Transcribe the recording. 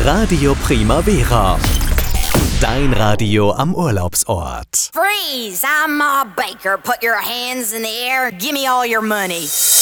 Radio Primavera. Dein Radio am Urlaubsort. Freeze! I'm Ma Baker. Put your hands in the air. Give me all your money.